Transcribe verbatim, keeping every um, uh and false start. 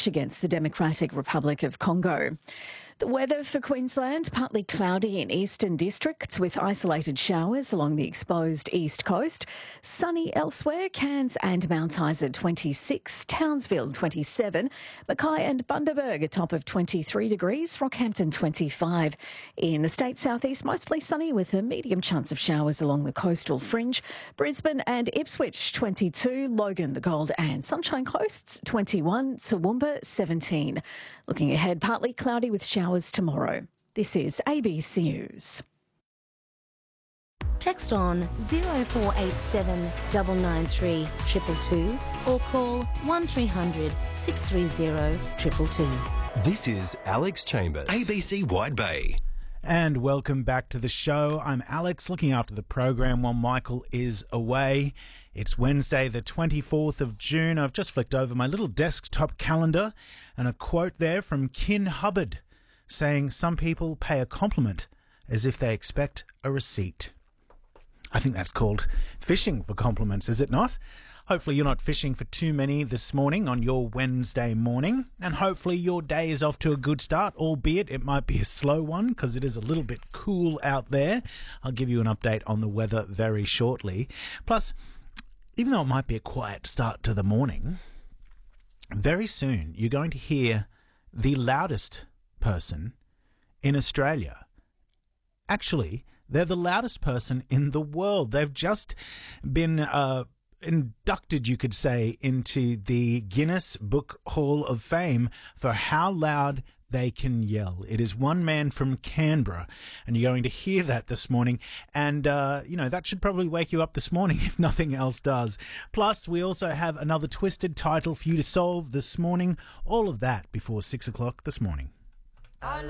match against the Democratic Republic of Congo. The weather for Queensland, partly cloudy in eastern districts with isolated showers along the exposed east coast. Sunny elsewhere, Cairns and Mount Isa twenty-six, Townsville twenty-seven, Mackay and Bundaberg a top of twenty-three degrees, Rockhampton twenty-five. In the state southeast, mostly sunny with a medium chance of showers along the coastal fringe. Brisbane and Ipswich twenty-two, Logan, the Gold and Sunshine Coasts twenty-one, Toowoomba seventeen. Looking ahead, partly cloudy with showers tomorrow. This is A B C News. Text on zero four eight seven nine nine three two two two or call one three hundred six three zero two two two. This is Alex Chambers, A B C Wide Bay. And welcome back to the show. I'm Alex, looking after the program while Michael is away. It's Wednesday, the twenty-fourth of June. I've just flicked over my little desktop calendar and a quote there from Kin Hubbard saying, "Some people pay a compliment as if they expect a receipt." I think that's called fishing for compliments, is it not? Hopefully you're not fishing for too many this morning on your Wednesday morning, and hopefully your day is off to a good start, albeit it might be a slow one because it is a little bit cool out there. I'll give you an update on the weather very shortly. Plus, even though it might be a quiet start to the morning, very soon you're going to hear the loudest person in Australia. Actually, they're the loudest person in the world. They've just been uh, inducted, you could say, into the Guinness Book Hall of Fame for how loud they can yell. It is one man from Canberra, and you're going to hear that this morning. And, uh, you know, that should probably wake you up this morning if nothing else does. Plus, we also have another twisted title for you to solve this morning. All of that before six o'clock this morning. I